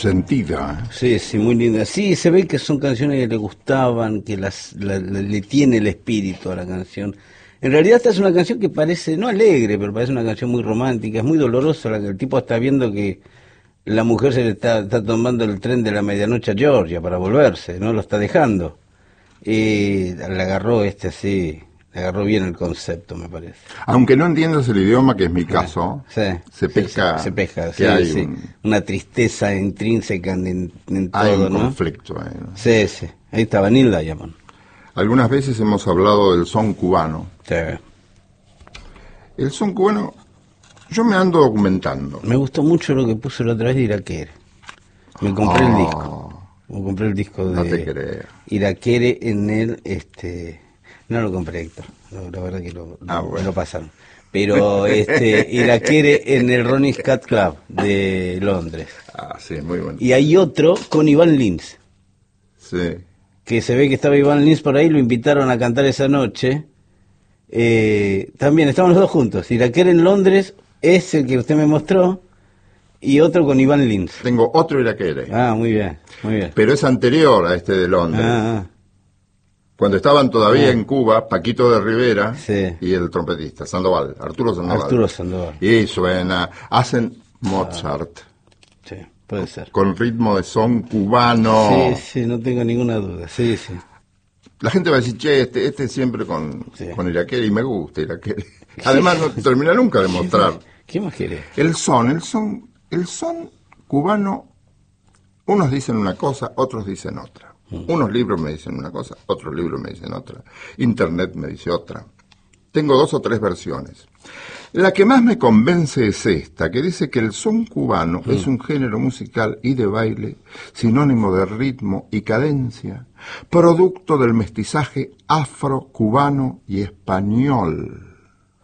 sentida. Sí, sí, muy linda. Sí, se ve que son canciones que le gustaban, que le tiene el espíritu a la canción. En realidad esta es una canción que parece, no alegre, pero parece una canción muy romántica, es muy dolorosa, la que el tipo está viendo que la mujer se le está tomando el tren de la medianoche a Georgia para volverse, no lo está dejando. Le agarró así, le agarró bien el concepto, me parece. Aunque no entiendas el idioma, que es mi caso, Sí, se pesca, se pesca, que sí, hay sí. Una tristeza intrínseca en hay todo, un ¿no? conflicto ahí, ¿no? Sí, sí. Ahí está Vanilla Diamond. Algunas veces hemos hablado del son cubano. Sí. El son cubano, yo me ando documentando. Me gustó mucho lo que puso la otra vez de Iraquere. Me compré el disco. Me compré el disco de No te creo. Iraquere en el no lo compré, Héctor. La verdad que lo pasaron. Pero Iraquere en el Ronnie Scott Club de Londres. Ah, sí, muy bueno. Y hay otro con Iván Lins. Sí. Que se ve que estaba Iván Lins por ahí, lo invitaron a cantar esa noche. También estaban los dos juntos. Iraquere en Londres es el que usted me mostró, y otro con Iván Lins. Tengo otro Iraquere. Ah, muy bien, muy bien. Pero es anterior a este de Londres. Cuando estaban todavía en Cuba, Paquito de Rivera y el trompetista, Sandoval, Arturo Sandoval. Y suena, hacen Mozart. Sí, puede ser. Con ritmo de son cubano. Sí, sí, no tengo ninguna duda. Sí, sí. La gente va a decir, che, este siempre con Iraquere, y me gusta Iraquere. Además, no termina nunca de mostrar. ¿Qué más querés? El son cubano, unos dicen una cosa, otros dicen otra. Unos libros me dicen una cosa, otros libros me dicen otra. Internet me dice otra. Tengo 2 o 3 versiones. La que más me convence es esta, que dice que el son cubano es un género musical y de baile, sinónimo de ritmo y cadencia, producto del mestizaje afro-cubano y español.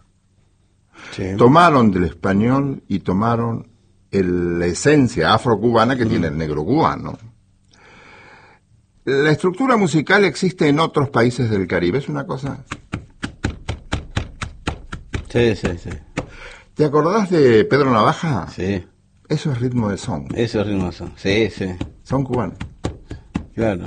Sí. Tomaron del español y tomaron la esencia afro-cubana que tiene el negro cubano. La estructura musical existe en otros países del Caribe, es una cosa... Sí, sí, sí. ¿Te acordás de Pedro Navaja? Sí. Eso es ritmo de son. Eso es ritmo de son, sí, sí. Son cubano. Claro.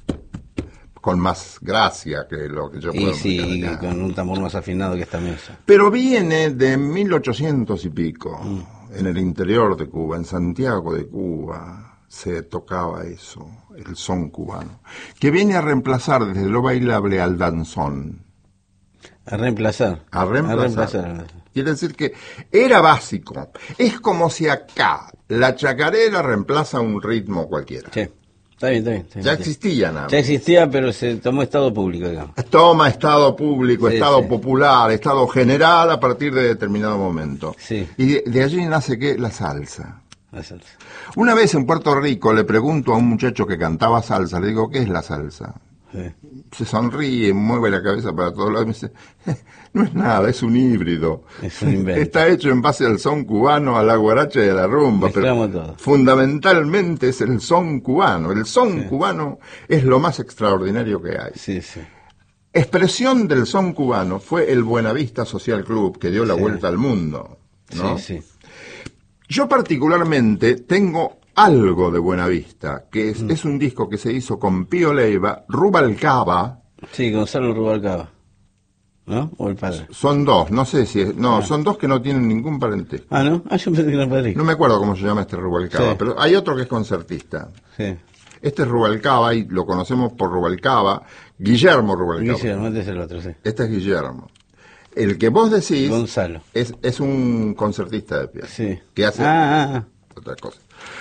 Con más gracia que lo que yo puedo y con un tambor más afinado que esta mesa. Pero viene de 1800 y pico, en el interior de Cuba, en Santiago de Cuba, se tocaba eso, el son cubano, que viene a reemplazar desde lo bailable al danzón. A reemplazar. Quiere decir que era básico. Es como si acá la chacarera reemplaza un ritmo cualquiera. Sí, está bien. Ya existía nada. Ya existía, pero se tomó estado público, digamos. Toma estado público, estado popular, estado general a partir de determinado momento. Sí. Y de allí nace, ¿qué? La salsa. La salsa. Una vez en Puerto Rico le pregunto a un muchacho que cantaba salsa, le digo, ¿qué es la salsa? Sí. Se sonríe, mueve la cabeza para todos lados y me dice, no es nada, es un híbrido. Es un invento. Está hecho en base al son cubano, a la guaracha y a la rumba. Mezclamos pero todo. Fundamentalmente es el son cubano. El son cubano es lo más extraordinario que hay. Sí, sí. Expresión del son cubano fue el Buenavista Social Club, que dio la vuelta al mundo, ¿no? Sí. Yo particularmente tengo algo de Buenavista, que es un disco que se hizo con Pío Leiva, Rubalcaba. Sí, Gonzalo Rubalcaba, ¿no? ¿O el padre? Son 2, no sé si es... No, son 2 que no tienen ningún parentesco. Ah, ¿no? Ah, yo pensé que era el padre. No me acuerdo cómo se llama este Rubalcaba, pero hay otro que es concertista. Sí. Este es Rubalcaba, y lo conocemos por Rubalcaba, Guillermo Rubalcaba. Guillermo, este es el otro, sí. Este es Guillermo. El que vos decís... Gonzalo. Es un concertista de piano. Sí. Que hace otra cosa.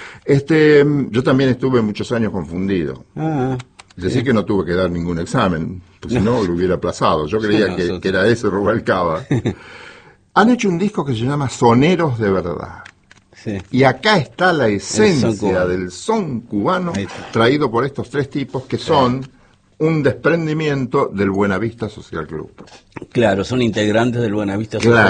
Yo también estuve muchos años confundido. Decir que no tuve que dar ningún examen, pues si no lo hubiera aplazado. Yo creía que era ese Rubalcaba. Han hecho un disco que se llama Soneros de Verdad. Sí. Y acá está la esencia del son cubano traído por estos 3 tipos que son un desprendimiento del Buenavista Social Club. Claro, son integrantes del Buenavista Social Club.